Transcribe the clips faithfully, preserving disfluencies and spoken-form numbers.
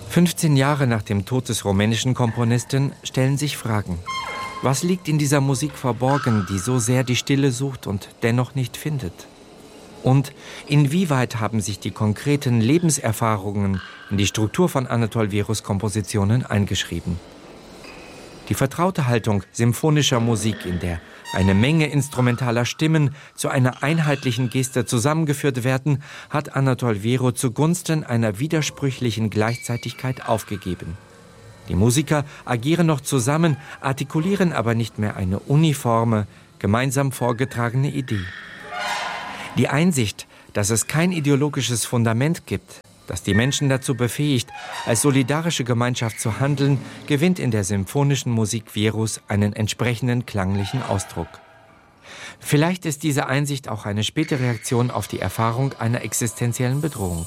fünfzehn Jahre nach dem Tod des rumänischen Komponisten stellen sich Fragen. Was liegt in dieser Musik verborgen, die so sehr die Stille sucht und dennoch nicht findet? Und inwieweit haben sich die konkreten Lebenserfahrungen in die Struktur von Anatol Vieros Kompositionen eingeschrieben? Die vertraute Haltung symphonischer Musik, in der eine Menge instrumentaler Stimmen zu einer einheitlichen Geste zusammengeführt werden, hat Anatol Viero zugunsten einer widersprüchlichen Gleichzeitigkeit aufgegeben. Die Musiker agieren noch zusammen, artikulieren aber nicht mehr eine uniforme, gemeinsam vorgetragene Idee. Die Einsicht, dass es kein ideologisches Fundament gibt, das die Menschen dazu befähigt, als solidarische Gemeinschaft zu handeln, gewinnt in der symphonischen Musik Vieros einen entsprechenden klanglichen Ausdruck. Vielleicht ist diese Einsicht auch eine späte Reaktion auf die Erfahrung einer existenziellen Bedrohung.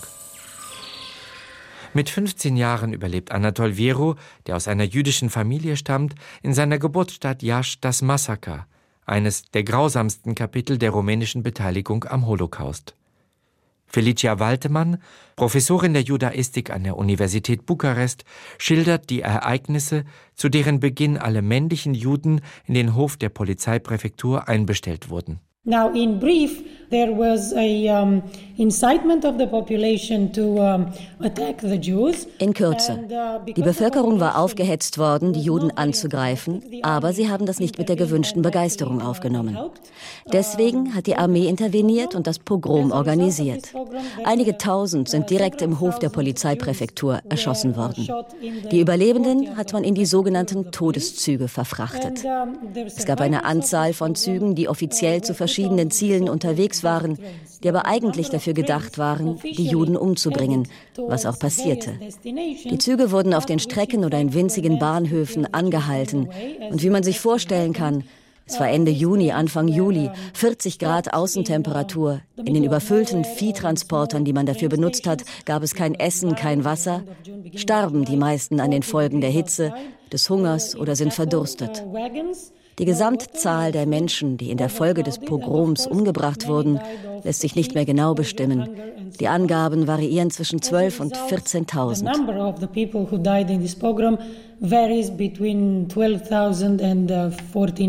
Mit fünfzehn Jahren überlebt Anatol Viero, der aus einer jüdischen Familie stammt, in seiner Geburtsstadt Iași das Massaker, eines der grausamsten Kapitel der rumänischen Beteiligung am Holocaust. Felicia Waltemann, Professorin der Judaistik an der Universität Bukarest, schildert die Ereignisse, zu deren Beginn alle männlichen Juden in den Hof der Polizeipräfektur einbestellt wurden. Now, in brief, there was a um, incitement of the population to um, attack the Jews. In Kürze. Die Bevölkerung war aufgehetzt worden, die Juden anzugreifen, aber sie haben das nicht mit der gewünschten Begeisterung aufgenommen. Deswegen hat die Armee interveniert und das Pogrom organisiert. Einige Tausend sind direkt im Hof der Polizeipräfektur erschossen worden. Die Überlebenden hat man in die sogenannten Todeszüge verfrachtet. Es gab eine Anzahl von Zügen, die offiziell zu verschiedenen Zielen unterwegs waren, die aber eigentlich dafür gedacht waren, die Juden umzubringen, was auch passierte. Die Züge wurden auf den Strecken oder in winzigen Bahnhöfen angehalten. Und wie man sich vorstellen kann, es war Ende Juni, Anfang Juli, vierzig Grad Außentemperatur. In den überfüllten Viehtransportern, die man dafür benutzt hat, gab es kein Essen, kein Wasser. Starben die meisten an den Folgen der Hitze, des Hungers oder sind verdurstet. Die Gesamtzahl der Menschen, die in der Folge des Pogroms umgebracht wurden, lässt sich nicht mehr genau bestimmen. Die Angaben variieren zwischen zwölf und vierzehntausend. varies between twelve thousand and fourteen